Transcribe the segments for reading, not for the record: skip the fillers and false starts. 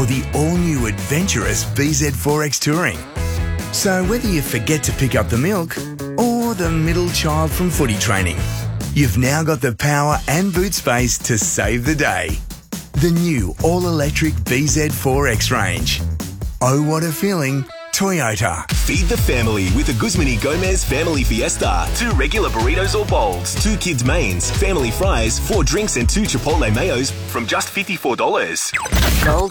or the all-new adventurous BZ4X Touring. So whether you forget to pick up the milk or the middle child from footy training, you've now got the power and boot space to save the day. The new all-electric BZ4X range. Oh, what a feeling. Toyota. Feed the family with a Guzman y Gomez Family Fiesta. 2 regular burritos or bowls, 2 kids' mains, family fries, 4 drinks and 2 Chipotle mayos from just $54. Gold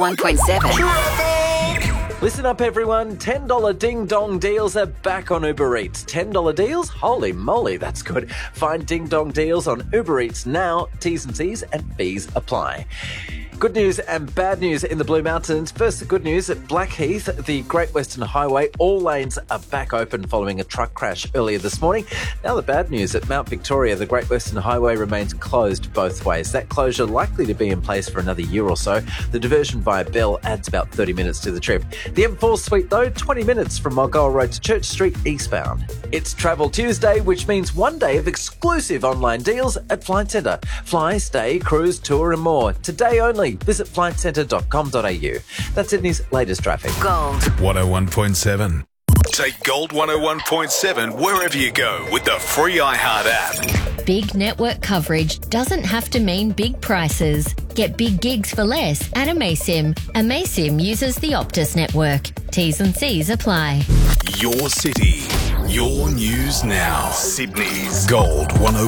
101.7. Listen up, everyone. $10 Ding Dong deals are back on Uber Eats. $10 deals? Holy moly, that's good. Find Ding Dong deals on Uber Eats now. T's and C's and fees apply. Good news and bad news in the Blue Mountains. First, the good news at Blackheath, the Great Western Highway, all lanes are back open following a truck crash earlier this morning. Now the bad news at Mount Victoria, the Great Western Highway remains closed both ways. That closure likely to be in place for another year or so. The diversion via Bell adds about 30 minutes to the trip. The M4 Suite, though, 20 minutes from Mulgoa Road to Church Street eastbound. It's Travel Tuesday, which means one day of exclusive online deals at Flight Centre. Fly, stay, cruise, tour and more. Today only. Visit flightcentre.com.au. That's Sydney's latest traffic. Gold 101.7. Take Gold 101.7 wherever you go with the free iHeart app. Big network coverage doesn't have to mean big prices. Get big gigs for less at Amaysim. Amaysim uses the Optus network. T's and C's apply. Your city, your news now. Sydney's Gold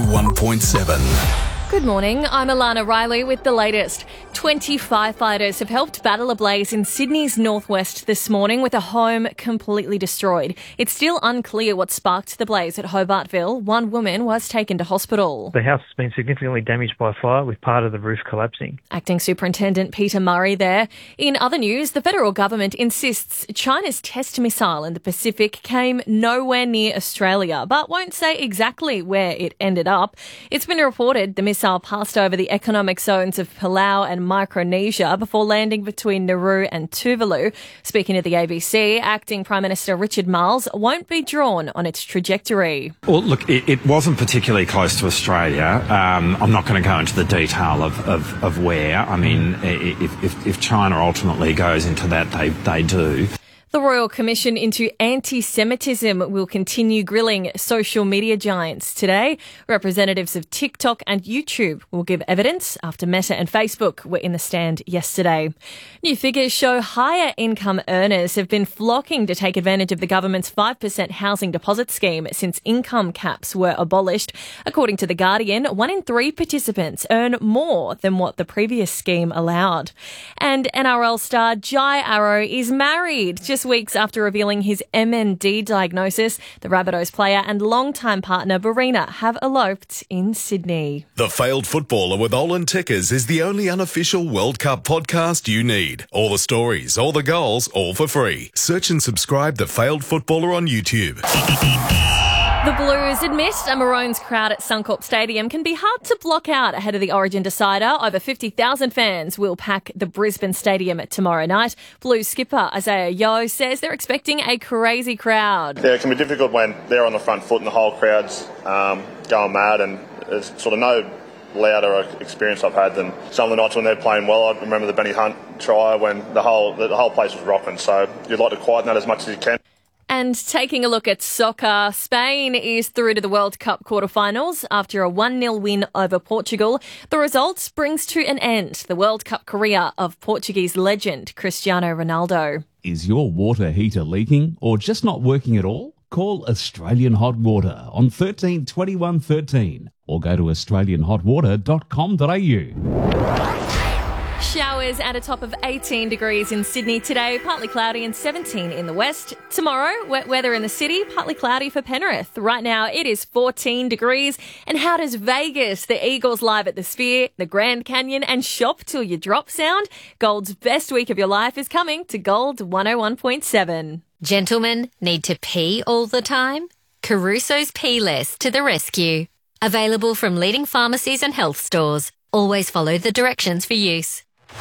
101.7. Good morning, I'm Alana Riley with the latest. 20 firefighters have helped battle a blaze in Sydney's northwest this morning with a home completely destroyed. It's still unclear what sparked the blaze at Hobartville. One woman was taken to hospital. The house has been significantly damaged by fire with part of the roof collapsing. Acting Superintendent Peter Murray there. In other news, the federal government insists China's test missile in the Pacific came nowhere near Australia, but won't say exactly where it ended up. It's been reported the missile passed over the economic zones of Palau and Micronesia before landing between Nauru and Tuvalu. Speaking to the ABC, Acting Prime Minister Richard Marles won't be drawn on its trajectory. Well, look, it wasn't particularly close to Australia. I'm not going to go into the detail of where. I mean, if China ultimately goes into that, they do. The Royal Commission into Anti-Semitism will continue grilling social media giants today. Representatives of TikTok and YouTube will give evidence after Meta and Facebook were in the stand yesterday. New figures show higher income earners have been flocking to take advantage of the government's 5% housing deposit scheme since income caps were abolished. According to The Guardian, 1 in 3 participants earn more than what the previous scheme allowed. And NRL star Jai Arrow is married. Just weeks after revealing his MND diagnosis, the Rabbitohs player and longtime partner Barina have eloped in Sydney. The Failed Footballer with Olin Tickers is the only unofficial World Cup podcast you need. All the stories, all the goals, all for free. Search and subscribe The Failed Footballer on YouTube. The Blues admit a Maroons crowd at Suncorp Stadium can be hard to block out ahead of the Origin decider. Over 50,000 fans will pack the Brisbane Stadium tomorrow night. Blues skipper Isaiah Yeo says they're expecting a crazy crowd. Yeah, it can be difficult when they're on the front foot and the whole crowd's going mad, and there's sort of no louder experience I've had than some of the nights when they're playing well. I remember the Benny Hunt try when the whole place was rocking, so you'd like to quieten that as much as you can. And taking a look at soccer, Spain is through to the World Cup quarterfinals after a 1-0 win over Portugal. The result brings to an end the World Cup career of Portuguese legend Cristiano Ronaldo. Is your water heater leaking or just not working at all? Call Australian Hot Water on 13 21 13 or go to australianhotwater.com.au. Showers at a top of 18 degrees in Sydney today, partly cloudy and 17 in the west. Tomorrow, wet weather in the city, partly cloudy for Penrith. Right now, it is 14 degrees. And how does Vegas, the Eagles live at the Sphere, the Grand Canyon and Shop Till You Drop sound? Gold's best week of your life is coming to Gold 101.7. Gentlemen, need to pee all the time? Caruso's Pee Less to the rescue. Available from leading pharmacies and health stores. Always follow the directions for use.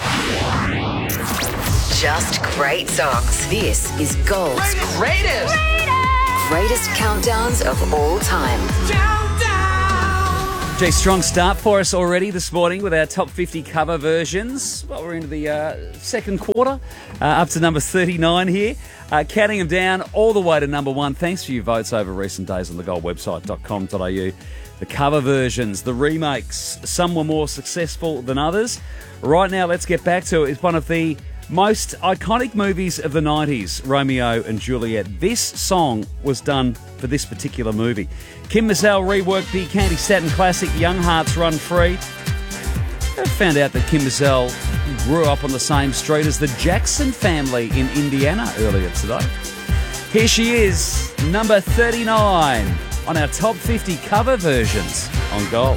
Just great songs. This is Gold's greatest countdowns of all time. Gee, strong start for us already this morning with our top 50 cover versions. Well, we're into the second quarter, up to number 39 here. Counting them down all the way to number 1. Thanks for your votes over recent days on thegoldwebsite.com.au. The cover versions, the remakes, some were more successful than others. Right now, let's get back to it. It's one of the most iconic movies of the 90s, Romeo and Juliet. This song was done for this particular movie. Kim Mazzell reworked the Candy Satin classic Young Hearts Run Free. I found out that Kim Mazzell grew up on the same street as the Jackson family in Indiana earlier today. Here she is, number 39 on our top 50 cover versions on Gold.